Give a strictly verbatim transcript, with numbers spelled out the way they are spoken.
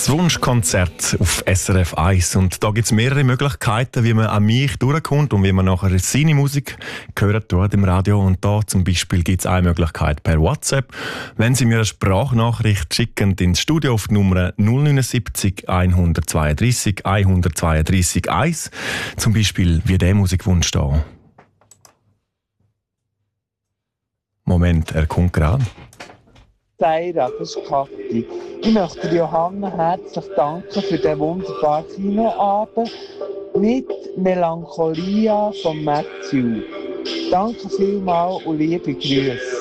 Das Wunschkonzert auf S R F eins. Und da gibt es mehrere Möglichkeiten, wie man an mich durchkommt und wie man nachher seine Musik hört dort im Radio. Und da zum Beispiel gibt es eine Möglichkeit per WhatsApp. Wenn Sie mir eine Sprachnachricht schicken ins Studio auf die Nummer null neun sieben eins zwei drei eins zwei drei eins, zum Beispiel wie der Musikwunsch da. Moment, er kommt gerade. Seira, das ist Kathi. Ich möchte Johanna herzlich danken für den wunderbaren Kinoabend mit Melancholia von Matthew. Danke vielmals und liebe Grüße.